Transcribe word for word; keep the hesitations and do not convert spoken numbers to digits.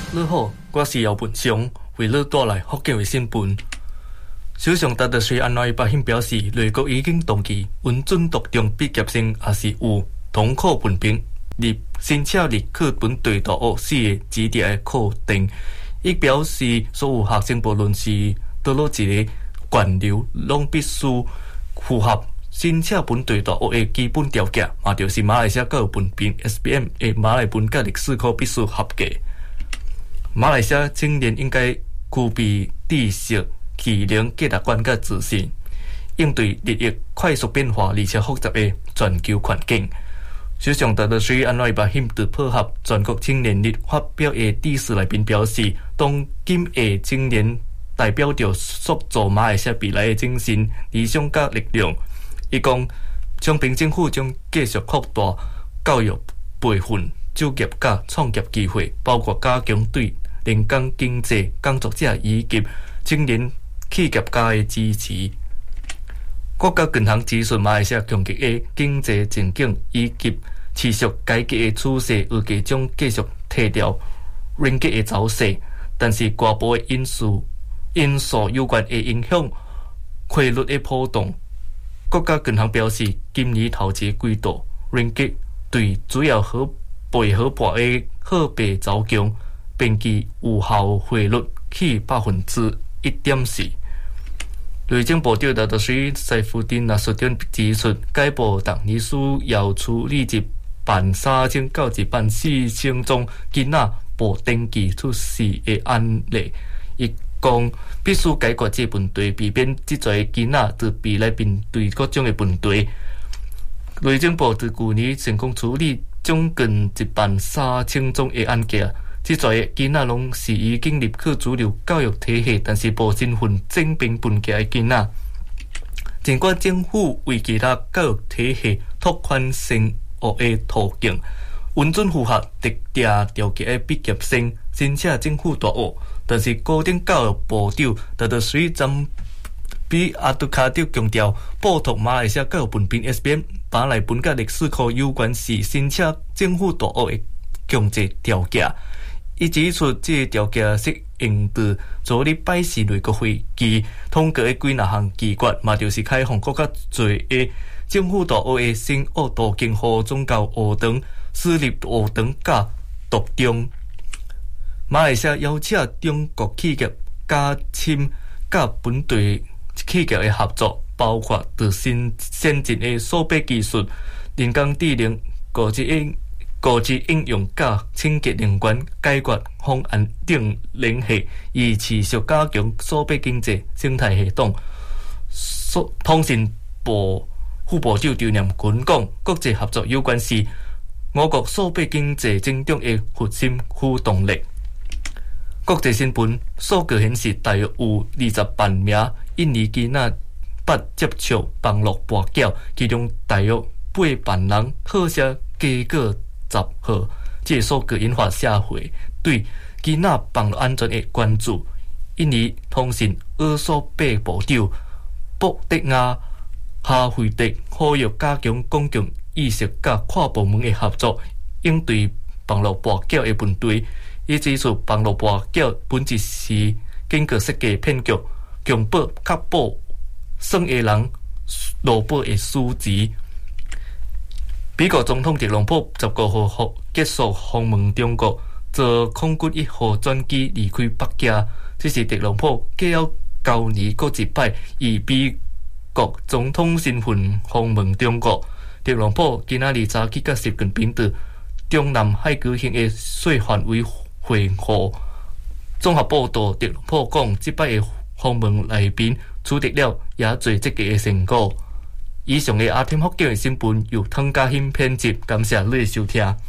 你好，我是姚文雄，为你带来福建的新闻。首相达德瑞安内百姓表示，内阁已经同意温准读中毕业生也是有同考文凭，入申请入课本对大学四个指定的课程。伊表示，所有学生无论是倒落一个源流，拢必须符合申请本地大学的基本条件，嘛就是马来西亚教育文凭 S B M 的马来文甲历史科必须合格。马来西亚青年应该具备知识、技能、价值观甲自信，应对日益快速变化而且复杂的全球环境。首相达德瑞安内巴辛在配合全国青年日发表的致辞内面表示，当今的青年代表着塑造马来西亚未来的精神、理想甲力量。伊讲，中平政府将继续扩大教育培训、就业甲创业机会，包括加强对零工经济工作者以及青年企业家的支持。国家银行指出，马来西亚强劲的经济前景以及持续改革的趋势，预计将继续提调 ringgit 的走势，但是外部的因素因素有关会影响汇率的波动。国家银行表示，今年头一季度 ringgit 对主要好背好博的货币走强，并其有效汇率起百分之一点四。内政部长达德瑞塞夫丁纳署长指出，该部逐年需要处理一万三千到一万四千宗囡仔无登记出世的案例。伊讲，必须解决这问题，避免这侪囡仔在未来面对各种的问题。内政部自去年成功处理将近一万三千宗的案件。这侪囡仔拢是已经入去主流教育体系，但是无身份证明本家的囡仔。尽管政府为其他教育体系拓宽升学的途径，温准符合特定条件的毕业生申请政府大学，但是高等教育部长达德瑞詹比阿杜卡迪强调，报读马来西亚教育文凭 S B M 马来文甲历史科有关是申请政府大学的强制条件。伊指出，这条件适用于昨日摆是内阁会议通过的几若项议决，嘛就是开放更较侪的政府大学的升学途径，予宗教学堂、私立学堂甲独中。马来西亚邀请中国企业加深甲本地企业的合作，包括对新先进的数码技术、人工智能、高级应高级应用甲清洁能源、解决方案等联系，以持续加强数码经济生态系统。通信部副部长刘念群讲，国际合作有关是我国数码经济增长的核心驱动力。国际新闻数据显示，大约有二十万名印尼囡仔捌接触网络跋筊，其中大约八万人好些加过十号。这个数据引发社会对囡仔网络安全的关注。印尼通信二所贝部长布德亚哈惠德呼吁加强公共意识甲跨部门的合作，应对网络跋筊的问题。伊指出，网络跋筊本质是经过设计骗局，强迫确保耍的人落保的数值。美国总统特朗普十九号结束访问中国，坐空军一号专机离开北京。这是特朗普继了旧年各一摆以美国总统身份访问中国。特朗普今仔日早起甲习近平在中南海举行的小范围会晤。综合报道，特朗普讲，这摆的访问内面取得了也侪积极的成果。以上的阿天福建的新闻由汤家欣编辑，感谢你的收听。